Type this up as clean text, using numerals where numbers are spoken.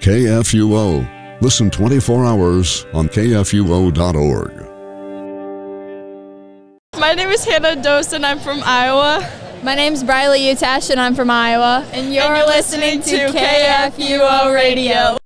KFUO. Listen 24 hours on KFUO.org. My name is Hannah Dost and I'm from Iowa. My name's Briley Utash and I'm from Iowa. And you're listening to KFUO Radio.